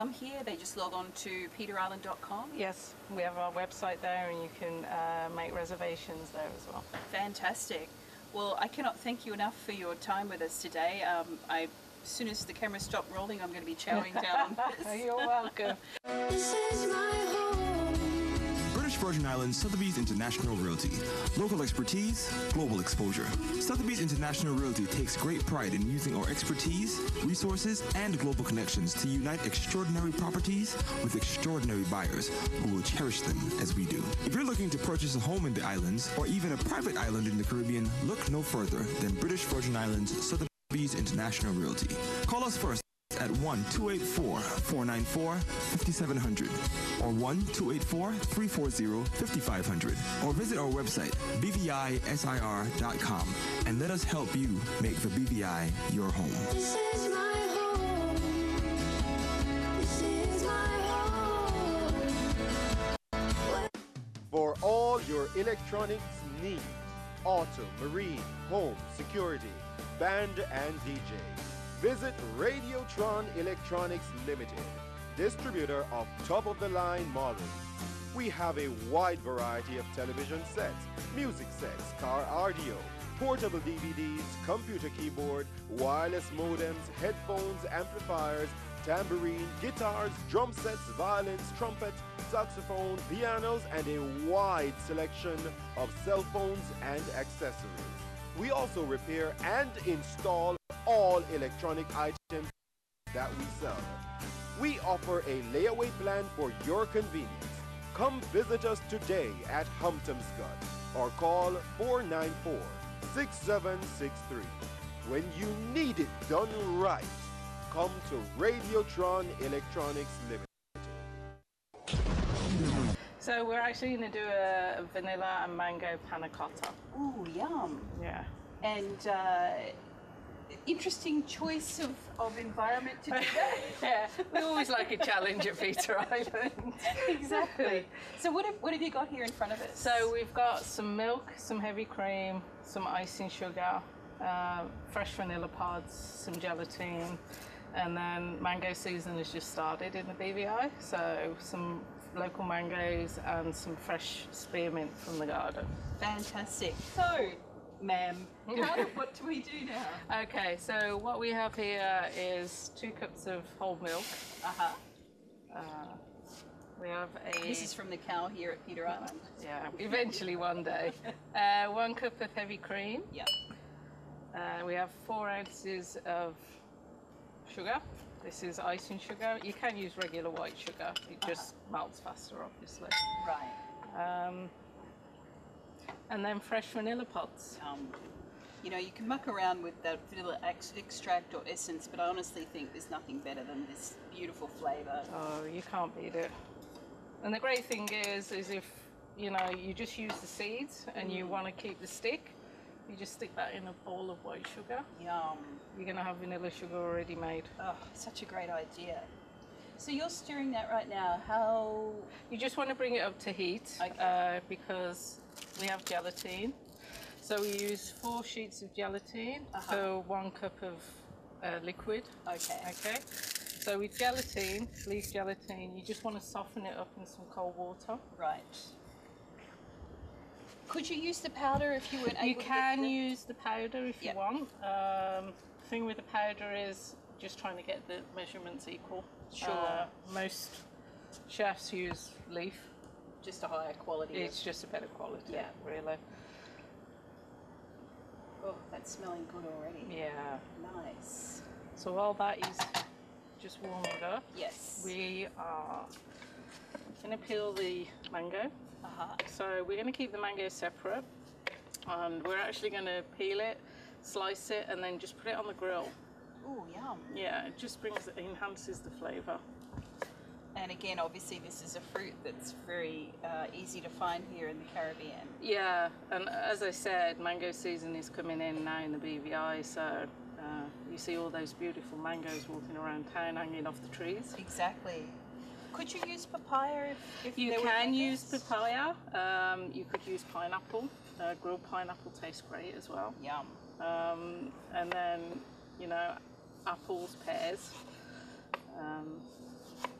here, they just log on to peterisland.com. Yes, we have our website there and you can make reservations there as well. Fantastic. Well, I cannot thank you enough for your time with us today. As soon as the camera stopped rolling, I'm going to be chowing down on this. You're welcome. This is my home. British Virgin Islands Sotheby's International Realty. Local expertise, global exposure. Sotheby's International Realty takes great pride in using our expertise, resources, and global connections to unite extraordinary properties with extraordinary buyers who will cherish them as we do. If you're looking to purchase a home in the islands or even a private island in the Caribbean, look no further than British Virgin Islands Sotheby's International Realty. Call us first at 1-284-494-5700 or 1-284-340-5500 or visit our website bvisir.com and let us help you make the BVI your home. This is my home. This is my home. For all your electronics needs, auto, marine, home, security, band and DJ, visit Radiotron Electronics Limited, distributor of top-of-the-line models. We have a wide variety of television sets, music sets, car audio, portable DVDs, computer keyboard, wireless modems, headphones, amplifiers, tambourine, guitars, drum sets, violins, trumpets, saxophone, pianos, and a wide selection of cell phones and accessories. We also repair and install all electronic items that we sell. We offer a layaway plan for your convenience. Come visit us today at Humptomscott or call 494-6763. When you need it done right, come to Radiotron Electronics Limited. So we're actually going to do a vanilla and mango panna cotta. Ooh, yum. Yeah. And interesting choice of environment to do that. Yeah, we always like a challenge at Peter Island. Exactly. So what have you got here in front of us? So we've got some milk, some heavy cream, some icing sugar, fresh vanilla pods, some gelatine, and then mango season has just started in the BVI. So some local mangoes and some fresh spearmint from the garden. Fantastic. So, ma'am, what do we do now? Okay, so what we have here is 2 cups of whole milk. We have a... This is from the cow here at Peter Island. Yeah, eventually one day. 1 cup of heavy cream. Yeah. We have 4 ounces of sugar. This is icing sugar. You can use regular white sugar. It just melts faster, obviously. Right. And then fresh vanilla pods. You know, you can muck around with that vanilla extract or essence, but I honestly think there's nothing better than this beautiful flavour. Oh, you can't beat it. And the great thing is if, you know, you just use the seeds and you want to keep the stick, you just stick that in a bowl of white sugar. Yum. You're going to have vanilla sugar already made. Oh, such a great idea. So you're stirring that right now. How? You just want to bring it up to heat, okay. Because we have gelatine. So we use 4 sheets of gelatine for 1 cup of liquid. Okay. Okay. So with gelatine, leaf gelatine, you just want to soften it up in some cold water. Right. Could you use the powder if you weren't able to? You can use the powder if you want. The thing with the powder is just trying to get the measurements equal. Sure. Most chefs use leaf. Just a higher quality. It's just a better quality, really. Oh, that's smelling good already. Yeah. Nice. So while that is just warming up, yes, we are going to peel the mango. So we're going to keep the mango separate, and we're actually going to peel it, slice it, and then just put it on the grill. Ooh, yum. Yeah, it just enhances the flavour. And again, obviously this is a fruit that's very easy to find here in the Caribbean. Yeah, and as I said, mango season is coming in now in the BVI, so you see all those beautiful mangoes walking around town hanging off the trees. Exactly. Could you use papaya if you can use papaya. You could use pineapple. Grilled pineapple tastes great as well. Yum. And then, you know, apples, pears.